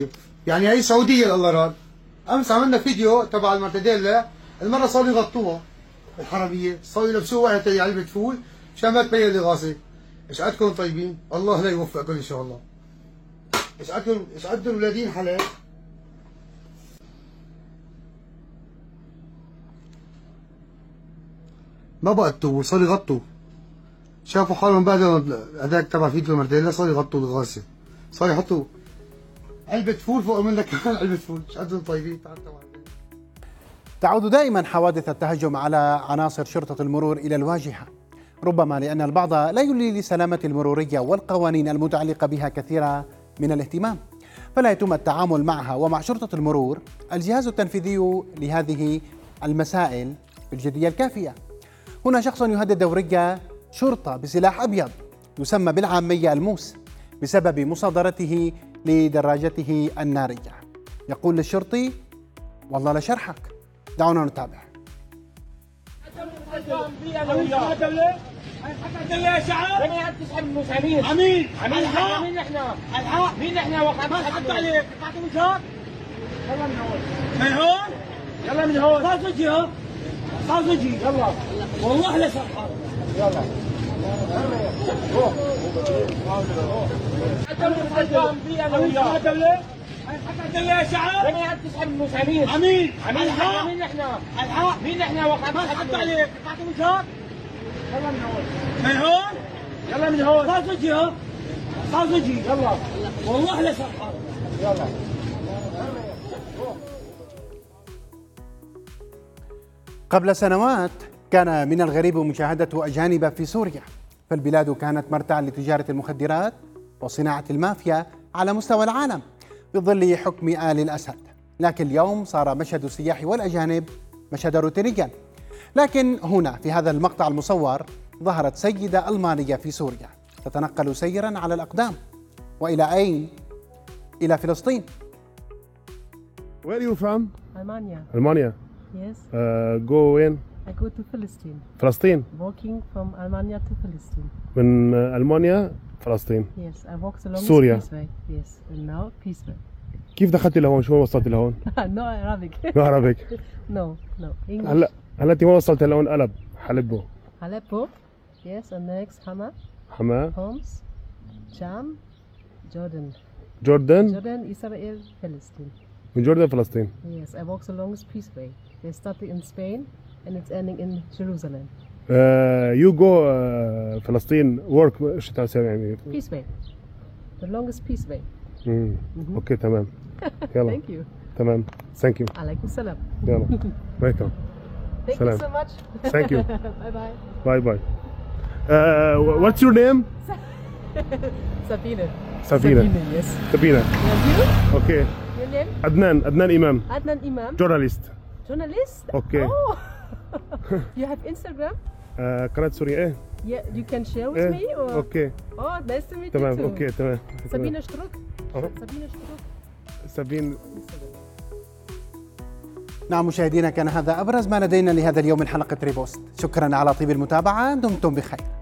يعني هي سعوديه الله راد. امس عملنا فيديو تبع المرتديلا، المره صاروا يغطوها الحراميه، صاروا يلبسوها واحد علبه فول مشان ما تبين الاغاثه. ايش قدكم طيبين؟ الله لا يوفقكم ان شاء الله. ايش قدكم ولادين حلال؟ ما بقى الطول، صاروا يغطوا. شافوا حالهم بعد هذاك تبع فيديو المرتديلا صاروا يغطوا الاغاثه. صاروا يحطوا علبة فول فوق منك كمان علبة فول. مش قدهم طيبين. تعود دائما حوادث التهجم على عناصر شرطة المرور إلى الواجهة، ربما لأن البعض لا يولي لسلامة المرورية والقوانين المتعلقة بها كثيرا من الاهتمام، فلا يتم التعامل معها ومع شرطة المرور الجهاز التنفيذي لهذه المسائل بالجدية الكافية. هنا شخص يهدد دورية شرطة بسلاح أبيض يسمى بالعامية الموس بسبب مصادرته لدراجته النارية. يقول للشرطي: والله لشرحك. دعونا نتابع. يا شعب لما تسحب الموس عميد مين احنا؟ الحق مين احنا؟ وقعت ما حد عليك قطعت وجهك. يلا من هون من هون يلا من هون خلاص وجهي ها خلاص وجهي يلا والله لا شرحك يلا روح يا شعب لما تسحب الموس عميد الحق مين احنا؟ الحق مين احنا؟ وقعت ما حد عليك قطعت وجهك. يلا من هون من هون يلا من هون خلاص وجهي ها خلاص وجهي يلا والله لا شرحك يلا. قبل سنوات كان من الغريب مشاهدة أجانب في سوريا، فالبلاد كانت مرتعا لتجارة المخدرات وصناعة المافيا على مستوى العالم بظل حكم آل الأسد. لكن اليوم صار مشهد السياح والأجانب مشهد روتينيا. لكن هنا في هذا المقطع المصور ظهرت سيدة ألمانية في سوريا تتنقل سيرا على الأقدام. وإلى أين؟ إلى فلسطين. Where are you from? Almania. Yes. Go in. I go to Palestine. فلسطين. Walking from Almania to Palestine. من ألمانيا فلسطين. Yes, I walked along سوريا. this way. Yes, and now peaceful. كيف دخلتي لهون؟ شو وصلتي لهون؟ No Arabic. ما عربك. No, English. هلا انت وين وصلتي لهون؟ قلب حلبو. Aleppo. Yes, and next Hama. حما. Homs. Sham. Jordan. جوردن. Israel, Palestine. من جوردن فلسطين. Yes, I walked along this peace way. They started in Spain and it's ending in Jerusalem. You go فلسطين work شو تسوي يعني؟ Peace way. The longest peace way. اوكي تمام. يلا. Thank you. تمام. Thank you. عليكم السلام. يلا. Welcome. Thank Salam. you so much. Thank you. Bye bye. Bye bye. What's your name? Sabine. Sabina. Yes. Sabina. And you? Okay. Your name? عدنان إمام. Adnan Imam. Journalist. Journalist? Okay. Oh. You have Instagram? قناة سوريا إيه؟ Yeah, you can share with إيه. me or? أوكي. Oh, nice to meet تمام you too. أوكي تمام. Sabine Struck. أه. Sabine Struck. سابين. نعم مشاهدينا، كان هذا أبرز ما لدينا لهذا اليوم من حلقة ريبوست. شكرا على طيب المتابعة، دمتم بخير.